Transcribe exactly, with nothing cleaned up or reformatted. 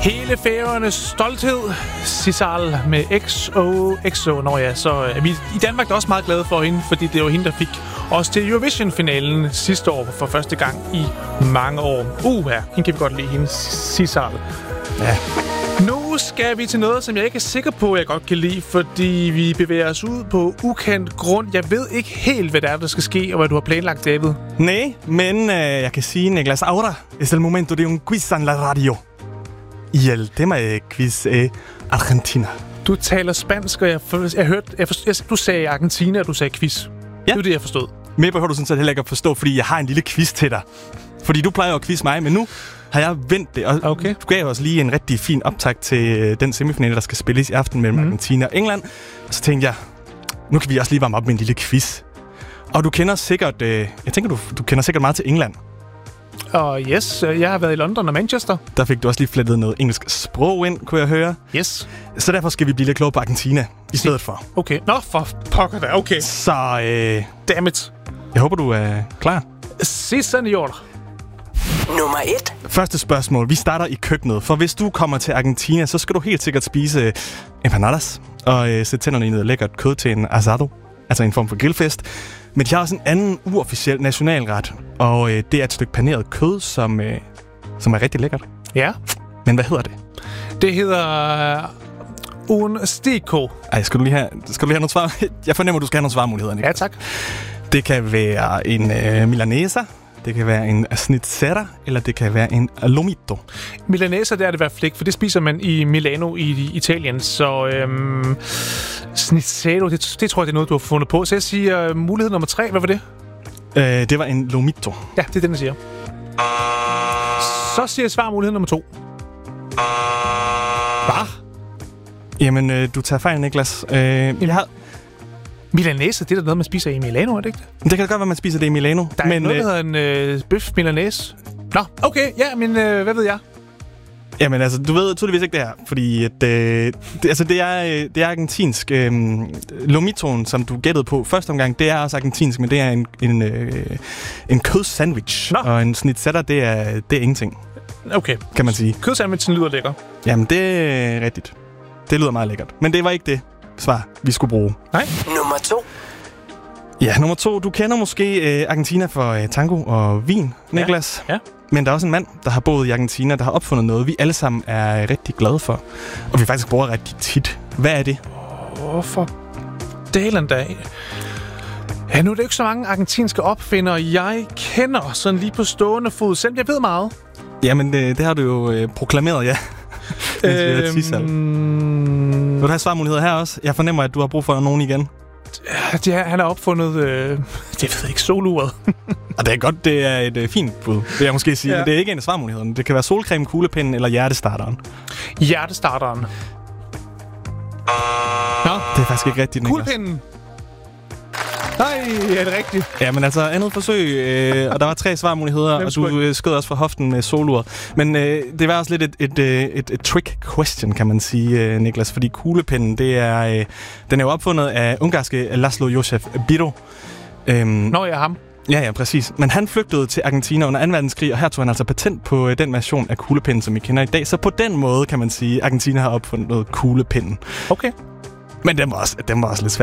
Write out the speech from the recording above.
Hele Færøernes stolthed, Sisal med X O X O. Nå ja, så er vi i Danmark er også meget glade for hende, fordi det var hende, der fik os til Eurovision-finalen sidste år for første gang i mange år. Uha, hende kan vi godt lide, hende Sisal. Ja. Nu skal vi til noget, som jeg ikke er sikker på, jeg godt kan lide, fordi vi bevæger os ud på ukendt grund. Jeg ved ikke helt, hvad der er, der skal ske, og hvad du har planlagt, David. Nej, men uh, jeg kan sige, Niklas, ahora es el momento de un quiz en la radio. Y el tema de quiz es Argentina. Du taler spansk, og jeg, for, jeg hørte, jeg for, jeg, du sagde Argentina, og du sagde quiz. Ja. Det er det, jeg forstod. Mere behøver du sådan set heller ikke at forstå, fordi jeg har en lille quiz til dig. Fordi du plejer jo at quiz mig, men nu har jeg vendt det. Og okay. Du gav os lige en rigtig fin optakt til den semifinale, der skal spilles i aften mellem mm. Argentina og England. Og så tænkte jeg, nu kan vi også lige varme op med en lille quiz. Og du kender sikkert, øh, jeg tænker, du, du kender sikkert meget til England. Og uh, yes, jeg har været i London og Manchester. Der fik du også lige flettet noget engelsk sprog ind, kunne jeg høre. Yes. Så derfor skal vi blive lidt klogere på Argentina i stedet for. Okay. Nå, for pokker da. Okay. Så, øh... Dammit. Jeg håber, du er klar. Si, senor. Nummer et. Første spørgsmål. Vi starter i køkkenet. For hvis du kommer til Argentina, så skal du helt sikkert spise empanadas og øh, sætte tænderne i noget lækkert kød til en asado. Altså en form for grillfest. Men de har også en anden uofficiel nationalret, og øh, det er et stykke paneret kød, som, øh, som er rigtig lækkert. Ja. Men hvad hedder det? Det hedder un stico. Ej, skal du lige have, skal du lige have nogle svar? Jeg fornemmer, du skal have nogle svarmuligheder, Niklas. Ja, tak. Det kan være en øh, milanesa, det kan være en schnitzera, eller det kan være en lomito. Milanesa, det er det i hvert fald ikke, for det spiser man i Milano i Italien. Så øhm, schnitzero, det, det tror jeg, det er noget, du har fundet på. Så jeg siger uh, mulighed nummer tre. Hvad var det? Øh, det var en lomito. Ja, det er den, jeg siger. Så siger jeg svar mulighed nummer to. Hvad? Jamen, øh, du tager fejl, Niklas. Øh, jeg har... Milanese, det er da noget, man spiser i Milano, er det ikke det? Det kan da godt være, man spiser det i Milano. Der er men, noget, der hedder en øh, bøf milanese. Nå, okay, ja, men øh, hvad ved jeg? Jamen altså, du ved tydeligvis ikke det her, fordi at, øh, det, altså, det, er, det er argentinsk. Øh, lomitoen, som du gættede på første omgang, det er også argentinsk, men det er en, en, øh, en kødsandwich. Nå. Og en schnitzera, det er, det er ingenting. Okay. Kan man sige. Kødsandwichen lyder lækker. Jamen, det er rigtigt. Det lyder meget lækkert. Men det var ikke det svar, vi skulle bruge. Nej. Nummer to. Ja, nummer to. Du kender måske øh, Argentina for øh, tango og vin, Niklas. Ja. Ja. Men der er også en mand, der har boet i Argentina, der har opfundet noget, vi alle sammen er rigtig glade for. Og vi faktisk bruger rigtig tit. Hvad er det? Hvorfor delen dag? Ja, nu er det ikke så mange argentinske opfindere, jeg kender sådan lige på stående fod, selvom jeg ved meget. Jamen, det, det har du jo øh, proklameret, ja. øhm... Vil du have svarmuligheder her også? Jeg fornemmer, at du har brug for nogen igen. Ja, han har opfundet, øh, jeg ved ikke, soluret. Og det er godt, det er et øh, fint bud, vil jeg måske sige. Ja. Men det er ikke en af svarmulighederne. Det kan være solcreme, kuglepinden eller hjertestarteren. Hjertestarteren. Nå, det er faktisk ikke rigtigt, Niklas. Kuglepinden. Nej, er det rigtigt? Ja, men altså andet forsøg, øh, og der var tre svarmuligheder, og du øh, skød også fra hoften med soluret. Men øh, det var også lidt et, et, et, et, et trick question, kan man sige, øh, Niklas, fordi kuglepinden, det er, øh, den er jo opfundet af ungarske Laszlo Josef Biro. Øhm, Nå, ja, ham. Ja, ja, præcis. Men han flygtede til Argentina under anden verdenskrig, og her tog han altså patent på øh, den version af kuglepinden, som vi kender i dag. Så på den måde kan man sige, at Argentina har opfundet noget kuglepinden. Okay. Men den var også, den var også lidt svær